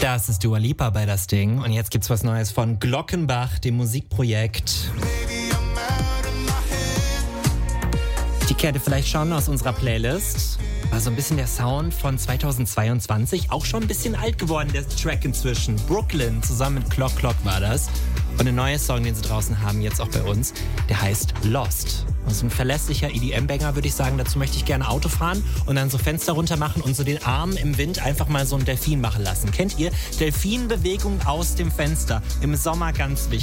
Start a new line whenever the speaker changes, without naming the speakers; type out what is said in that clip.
Das ist Dua Lipa bei Das Ding. Und jetzt gibt's was Neues von Glockenbach, dem Musikprojekt. Die kennt ihr vielleicht schon aus unserer Playlist. War so ein bisschen der Sound von 2022. Auch schon ein bisschen alt geworden, der Track inzwischen. Brooklyn zusammen mit Clock Clock war das. Und ein neuer Song, den sie draußen haben, jetzt auch bei uns, der heißt Lost. Das ist ein verlässlicher EDM-Banger, würde ich sagen. Dazu möchte ich gerne Auto fahren und dann so Fenster runter machen und so den Arm im Wind einfach mal so einen Delfin machen lassen. Kennt ihr? Delfinbewegung aus dem Fenster. Im Sommer ganz wichtig.